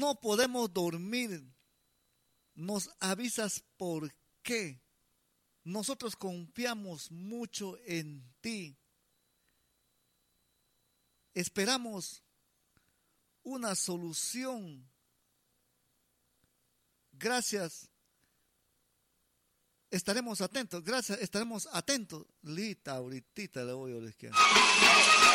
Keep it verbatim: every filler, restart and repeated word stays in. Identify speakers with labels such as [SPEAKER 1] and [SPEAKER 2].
[SPEAKER 1] no podemos dormir. Nos avisas por qué. Nosotros confiamos mucho en ti. Esperamos una solución. Gracias. Estaremos atentos. Gracias, estaremos atentos. Lita, ahorita le voy a la izquierda.